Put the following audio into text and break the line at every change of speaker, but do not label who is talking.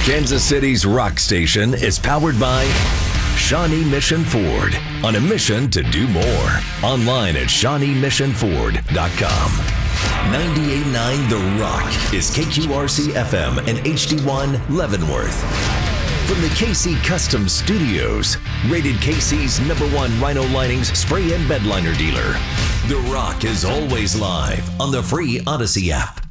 Kansas City's rock station is powered by Shawnee Mission Ford. On a mission to do more. Online at ShawneeMissionFord.com. 98.9 The Rock is KQRC FM and HD1 Leavenworth. From the KC Custom Studios, rated KC's #1 Rhino Linings spray and bed liner dealer. The Rock is always live on the free Odyssey app.